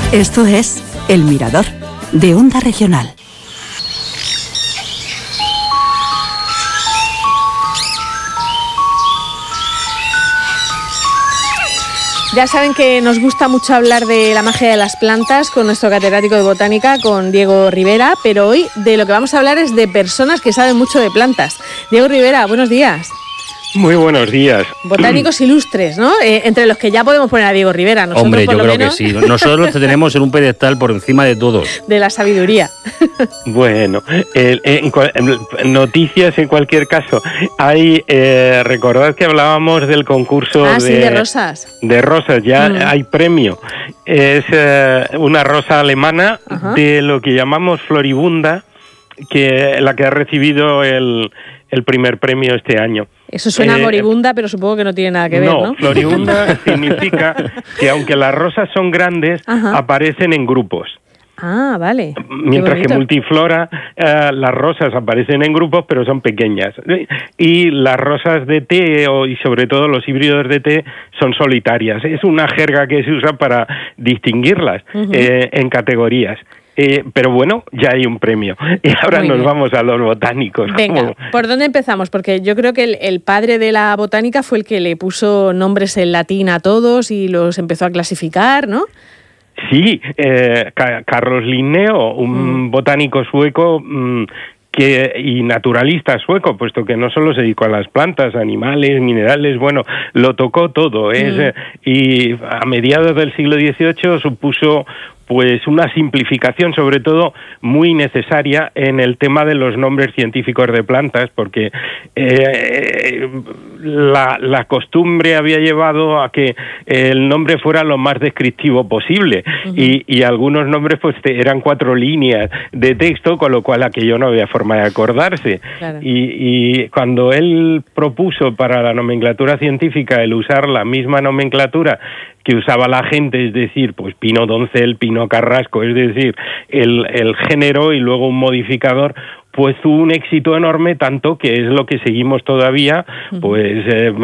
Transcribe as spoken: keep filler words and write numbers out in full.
Esto es El Mirador, de Onda Regional. Ya saben que nos gusta mucho hablar de la magia de las plantas con nuestro catedrático de botánica, con Diego Rivera, pero hoy de lo que vamos a hablar es de personas que saben mucho de plantas. Diego Rivera, buenos días. Muy buenos días. Botánicos ilustres, ¿no? Eh, entre los que ya podemos poner a Diego Rivera. Nosotros, Hombre, por yo lo creo menos, que sí. Nosotros te tenemos en un pedestal por encima de todos. de la sabiduría. Bueno, eh, en, en, noticias en cualquier caso. Hay, eh, recordad que hablábamos del concurso ah, de, sí, de rosas. De rosas, ya mm. hay premio. Es eh, una rosa alemana. Ajá. De lo que llamamos floribunda, que la que ha recibido el, el primer premio este año. Eso suena eh, moribunda, pero supongo que no tiene nada que ver, ¿no? No, floribunda significa que aunque las rosas son grandes, Ajá. aparecen en grupos. Ah, vale. Mientras que multiflora, eh, las rosas aparecen en grupos, pero son pequeñas. Y las rosas de té, o, y sobre todo los híbridos de té, son solitarias. Es una jerga que se usa para distinguirlas uh-huh. eh, en categorías. Eh, pero bueno, ya hay un premio. Y ahora Muy nos bien. vamos a los botánicos. Venga, ¿Cómo? ¿Por dónde empezamos? Porque yo creo que el, el padre de la botánica fue el que le puso nombres en latín a todos y los empezó a clasificar, ¿no? Sí, eh, Carlos Linneo, un mm. botánico sueco mmm, que y naturalista sueco, puesto que no solo se dedicó a las plantas, animales, minerales, bueno, lo tocó todo. Es, mm. eh, y a mediados del siglo dieciocho supuso pues una simplificación, sobre todo muy necesaria en el tema de los nombres científicos de plantas, porque eh, la, la costumbre había llevado a que el nombre fuera lo más descriptivo posible, uh-huh. y, y algunos nombres pues eran cuatro líneas de texto, con lo cual aquello no había forma de acordarse. Claro. Y, y cuando él propuso para la nomenclatura científica el usar la misma nomenclatura que usaba la gente, es decir, pues pino doncel, pino carrasco, es decir, el, el género y luego un modificador, pues tuvo un éxito enorme, tanto que es lo que seguimos todavía, pues eh,